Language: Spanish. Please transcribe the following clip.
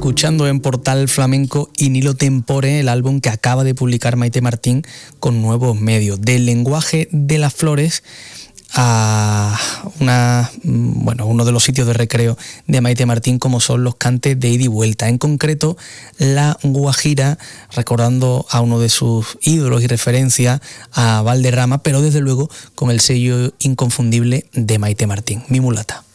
escuchando en Portal Flamenco Inilo Tempore, el álbum que acaba de publicar Maite Martín con nuevos medios. Del lenguaje de las flores a uno de los sitios de recreo de Maite Martín, como son los cantes de ida y vuelta, en concreto la Guajira, recordando a uno de sus ídolos y referencia, a Valderrama, pero desde luego con el sello inconfundible de Maite Martín, Mi mulata.